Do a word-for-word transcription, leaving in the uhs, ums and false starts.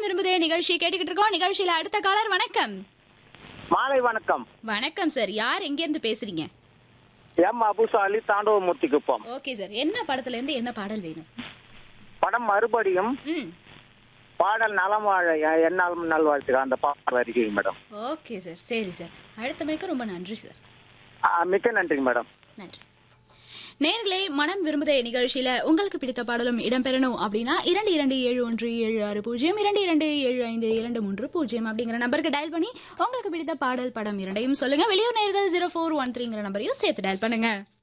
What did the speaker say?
விரும்புதே நிகழ்ச்சி கேட்டுக்கிட்டு இருக்கோம். நிகழ்ச்சியில அடுத்த காலர். வணக்கம். மாலை வணக்கம். வணக்கம் சார். யார் எங்க இருந்து பேசுறீங்க? எம் அபுசாலி, தாண்டவமூர்த்தி குப்பம். Okay sir. என்ன படத்துல இருந்து என்ன பாடல் வேணும்? படம் மறுபடியும் ம் பாடல் நலம் வாழ என்னாலும் நல்வாழ்த்துக்கள் அந்த பாடல் வருகிறீங்க மேடம். Okay sir. சரி சார். அடுத்தமைக்கு ரொம்ப நன்றி சார். ஆ, மிக்க நன்றிங்க மேடம். நன்றி. நேர்களே, மனம் விரும்புதே நிகழ்ச்சியில உங்களுக்கு பிடித்த பாடலும் இடம்பெறணும் அப்படின்னா இரண்டு இரண்டு ஏழு ஒன்று ஏழு ஆறு பூஜ்ஜியம் இரண்டு இரண்டு ஏழு ஐந்து இரண்டு மூன்று பூஜ்ஜியம் அப்படிங்கிற நம்பருக்கு டயல் பண்ணி உங்களுக்கு பிடித்த பாடல் படம் இரண்டையும் சொல்லுங்க. வெளியூர் நேர்கள் ஜீரோ ஃபோர் ஒன் த்ரீங்கிற நம்பரையும் சேர்த்து டயல் பண்ணுங்க.